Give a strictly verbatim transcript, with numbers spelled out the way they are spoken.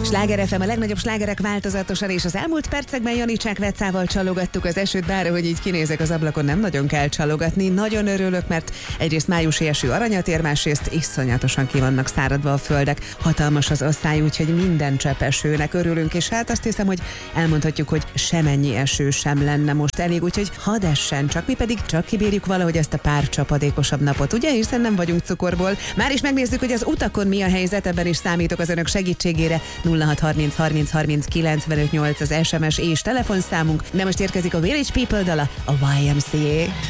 Sláger ef em, a legnagyobb slágerek változatosan, és az elmúlt percekben Janicsák Veccával csalogattuk az esőt, bár hogy így kinézek az ablakon, nem nagyon kell csalogatni. Nagyon örülök, mert egyrészt májusi eső aranyat ér, másrészt iszonyatosan ki vannak száradva a földek. Hatalmas az asszály, úgyhogy minden csepp esőnek örülünk, és hát azt hiszem, hogy elmondhatjuk, hogy semennyi eső sem lenne most elég, úgyhogy hadd essen, csak mi pedig csak kibírjuk valahogy ezt a pár csapadékosabb napot, ugye? Hiszen nem vagyunk cukorból. Már is megnézzük, hogy az utakon mi a helyzet, ebben is számítok az önök segítségére. nulla hat harminc harminc harminc kilencvenöt nyolc az es em es és telefonszámunk, de most érkezik a Village People dala, a Y M C A.